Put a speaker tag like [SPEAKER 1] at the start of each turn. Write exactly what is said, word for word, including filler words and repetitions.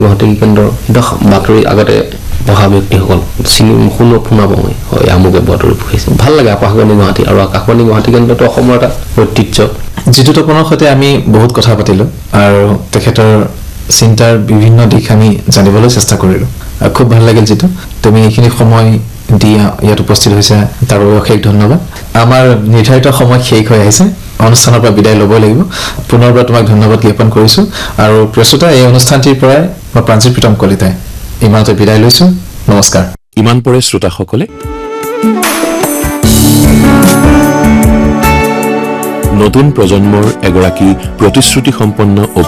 [SPEAKER 1] গুৱাহাটী কেন্দ্ৰ বাতৰি আগতে পঢ়া ব্যক্তিসকল চিনি শুনো শুনা পাওঁ হয় আমুকে বাতৰি পঢ়িছে ভাল লাগে আকাশবাণী গুৱাহাটী আৰু আকাশবাণী গুৱাহাটী কেন্দ্ৰটো অসমৰ এটা ঐতিহ্য
[SPEAKER 2] যিটো তপনৰ সৈতে আমি বহুত কথা পাতিলো আৰু তেখেতৰ চিন্তাৰ বিভিন্ন দিশ আমি জানিবলৈ চেষ্টা কৰিলো খুব ভাল লাগিল যিটো তুমি এইখিনি সময় দিয়া ইয়াত উপস্থিত হৈছে তাৰ বাবে অশেষ ধন্যবাদ আমাৰ নিৰ্ধাৰিত সময় শেষ হৈ আহিছে অনুষ্ঠানৰ পৰা বিদায় ল'ব লাগিব পুনৰবাৰ তোমাক ধন্যবাদ জ্ঞাপন কৰিছো আৰু প্ৰস্তুতা এই অনুষ্ঠানটিৰ পৰাই মই প্ৰাঞ্জিত প্ৰীতম কলিতাই ইমানতে বিদায় লৈছো নমস্কাৰ
[SPEAKER 3] ইমান পৰে শ্ৰোতাসকলে নতুন প্ৰজন্মৰ এগৰাকী প্ৰতিশ্ৰুতি সম্পন্ন